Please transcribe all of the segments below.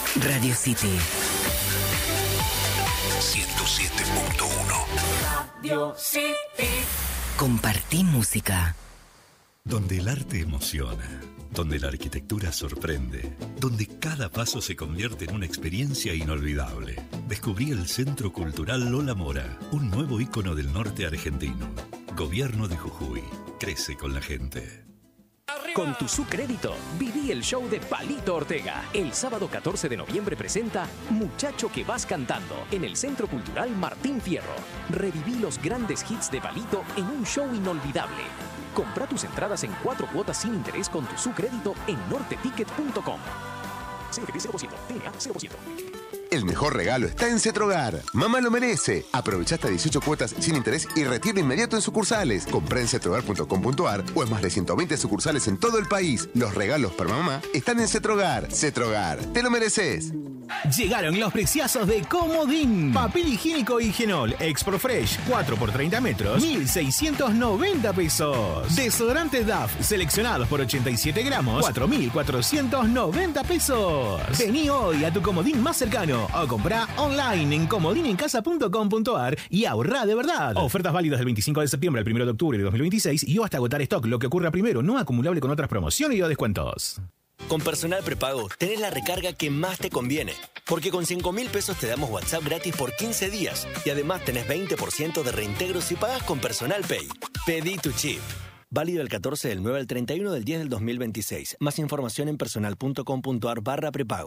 Radio City 107.1. Radio City. Compartí música. Donde el arte emociona, donde la arquitectura sorprende, donde cada paso se convierte en una experiencia inolvidable. Descubrí el Centro Cultural Lola Mora, un nuevo ícono del norte argentino. Gobierno de Jujuy. Crece con la gente. Con tu Sucrédito, viví el show de Palito Ortega. El sábado 14 de noviembre presenta Muchacho que vas cantando en el Centro Cultural Martín Fierro. Reviví los grandes hits de Palito en un show inolvidable. Compra tus entradas en 4 cuotas sin interés con tu Sucrédito en norteticket.com. CNTP 0%, TNA 0%. El mejor regalo está en Cetrogar. Mamá lo merece. Aprovecha hasta 18 cuotas sin interés y retiro inmediato en sucursales. Comprá en cetrogar.com.ar o en más de 120 sucursales en todo el país. Los regalos para mamá están en Cetrogar. Cetrogar, te lo mereces. Llegaron los preciazos de Comodín. Papel higiénico Higienol Expro Fresh 4 por 30 metros, 1.690 pesos. Desodorantes DAF seleccionados por 87 gramos, 4.490 pesos. Vení hoy a tu Comodín más cercano o comprá online en comodinencasa.com.ar y ahorrá de verdad. Ofertas válidas del 25 de septiembre al 1 de octubre de 2026 y o hasta agotar stock. Lo que ocurra primero, no acumulable con otras promociones y o descuentos. Con Personal Prepago tenés la recarga que más te conviene. Porque con 5.000 pesos te damos WhatsApp gratis por 15 días. Y además tenés 20% de reintegro si pagás con Personal Pay. Pedí tu chip. Válido del 14 del 9 al 31 del 10 del 2026. Más información en personal.com.ar/prepago.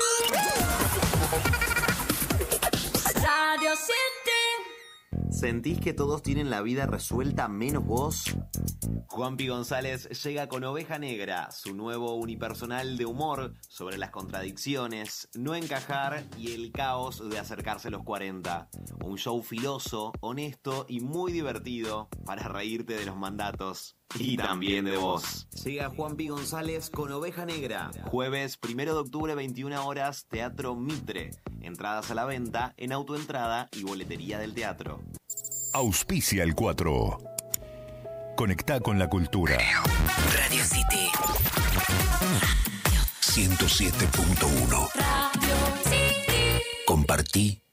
Radio City. ¿Sentís que todos tienen la vida resuelta menos vos? Juanpi González llega con Oveja Negra, su nuevo unipersonal de humor sobre las contradicciones, no encajar y el caos de acercarse a los 40. Un show filoso, honesto y muy divertido para reírte de los mandatos. Y también de vos. Llega Juanpi González con Oveja Negra. Jueves 1 de octubre, 21 horas, Teatro Mitre. Entradas a la venta en Autoentrada y boletería del teatro. Auspicia el 4. Conectá con la cultura. Radio City 107.1. Radio City. Compartí